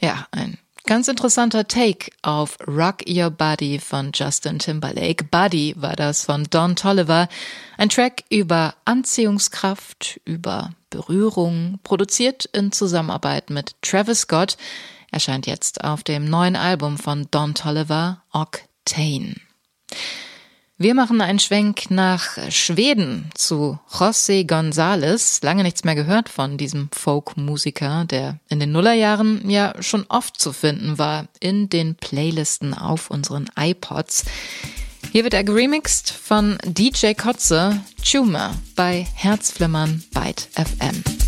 Ja, ein ganz interessanter Take auf Rock Your Body von Justin Timberlake. Buddy war das von Don Toliver. Ein Track über Anziehungskraft, über Berührung, produziert in Zusammenarbeit mit Travis Scott. Erscheint jetzt auf dem neuen Album von Don Toliver, Octane. Wir machen einen Schwenk nach Schweden zu José González. Lange nichts mehr gehört von diesem Folk-Musiker, der in den Nullerjahren ja schon oft zu finden war in den Playlisten auf unseren iPods. Hier wird er geremixed von DJ Kotze, Tumor bei Herzflimmern Byte FM.